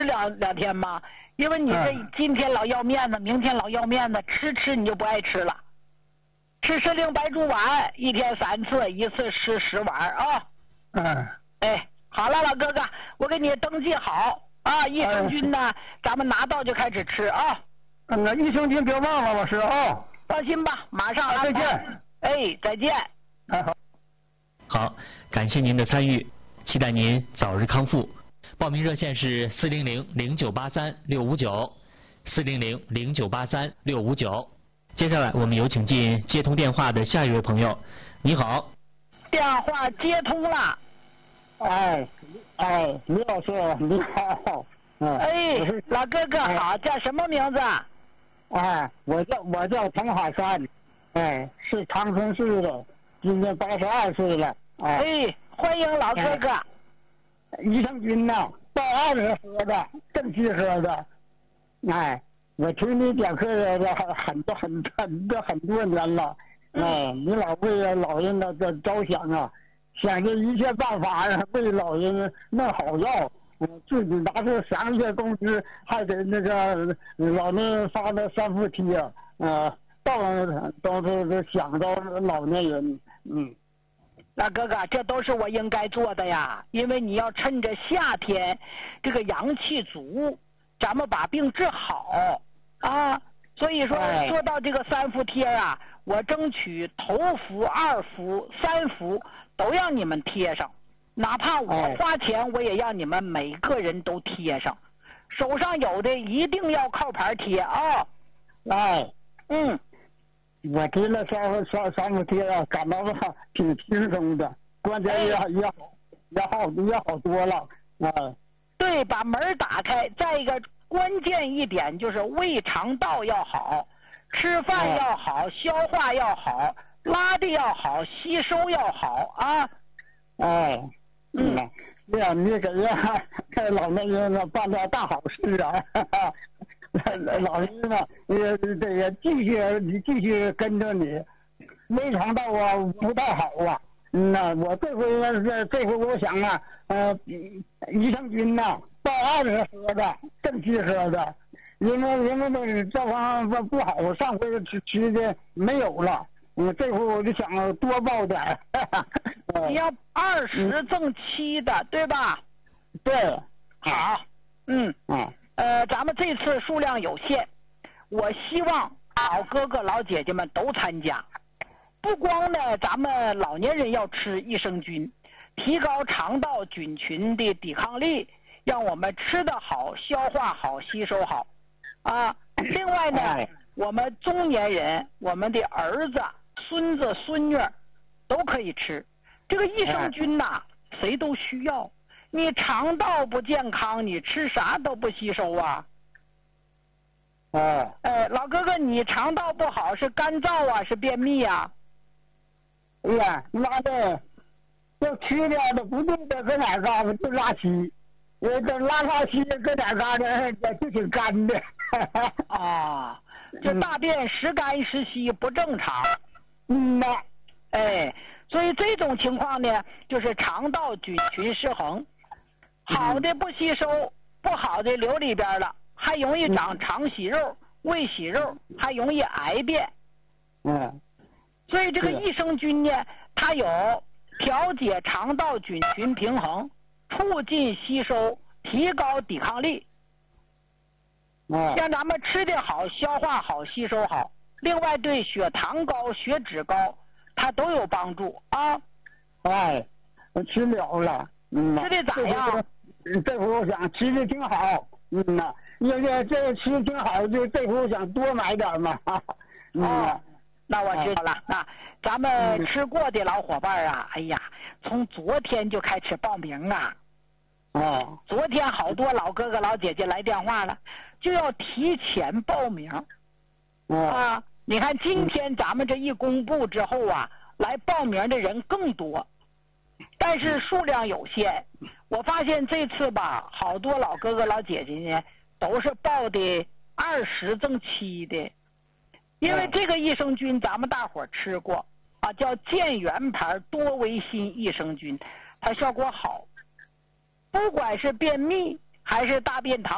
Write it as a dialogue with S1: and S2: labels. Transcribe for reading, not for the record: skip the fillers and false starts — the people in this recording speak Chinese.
S1: 两天吗？因为你这今天老要面子，明天老要面子，吃你就不爱吃了。吃参苓白术丸，1天3次，一次吃10碗啊。哎，好了，老哥哥，我给你登记好啊，益生菌呢，咱们拿到就开始吃啊。
S2: 那益生菌别忘了，老师啊。
S1: 放心吧，马上安排。
S2: 再见。
S1: 哎，再见。
S2: 好。
S3: 好，感谢您的参与，期待您早日康复。报名热线是400-0983-659，400-0983-659。接下来我们有请进接通电话的下一位朋友。你好。
S1: 电话接通了。
S2: 李老师你好。
S1: 老哥哥好，叫什么名字？
S2: 我叫滕海山，是长春市的，今年82岁了。
S1: 欢迎老哥哥。
S2: 益生菌呐，到20喝的，正气喝的。我听你讲课很多年了。你老为老人的着想啊，想尽一切办法为老人弄好药。自己拿出3个月工资，还给那个老年发的3伏贴，都是想到老年人。
S1: 那哥哥，这都是我应该做的呀，因为你要趁着夏天，这个阳气足，咱们把病治好啊。所以说，说到这个3伏贴啊，我争取头伏、2伏、3伏都让你们贴上。哪怕我花钱，我也让你们每个人都贴上，手上有的一定要靠牌贴啊！
S2: 我贴了3伏贴啊，感到挺轻松的，关节也好多了。
S1: 对，把门打开。再一个关键一点就是胃肠道要好，吃饭要好，消化要好，拉的要好，吸收要好啊！
S2: 你给老年人办点大好事啊！老人呢，得继续跟着你。胃肠道啊不太好啊，我这回我想啊，益生菌呐，到20喝的，正气喝的，因为这方面不好，上回吃的没有了。这回我就想多报点。
S1: 你要20赠7的，对吧？
S2: 对。
S1: 好。咱们这次数量有限，我希望老哥哥老姐姐们都参加。不光呢，咱们老年人要吃益生菌，提高肠道菌群的抵抗力，让我们吃得好，消化好，吸收好啊。另外呢，我们中年人，我们的儿子、孙子、孙女都可以吃。这个益生菌呐，谁都需要。你肠道不健康，你吃啥都不吸收啊。老哥哥，你肠道不好是干燥啊，是便秘啊？
S2: 拉的要吃点的不对的，搁哪嘎达就拉稀，这拉稀搁哪嘎达也就挺干的。
S1: 这大便时干时稀不正常。所以这种情况呢，就是肠道菌群失衡，好的不吸收，不好的留里边了，还容易长肠息肉、胃息肉，还容易癌变。所以这个益生菌呢，它有调节肠道菌群平衡，促进吸收，提高抵抗力。让咱们吃得好，消化好，吸收好。另外对血糖高、血脂高，它都有帮助啊。
S2: 我吃了了。
S1: 吃的咋样？
S2: 这回我想吃的挺好。因为这吃的挺好，就这回我想多买点嘛。
S1: 那我知道了。咱们吃过的老伙伴啊，从昨天就开始报名啊。昨天好多老哥哥老姐姐来电话了，就要提前报名。你看今天咱们这一公布之后啊，来报名的人更多，但是数量有限。我发现这次吧，好多老哥哥老姐姐呢，都是报的20赠7的。因为这个益生菌咱们大伙吃过啊，叫健元牌多维新益生菌，它效果好，不管是便秘还是大便溏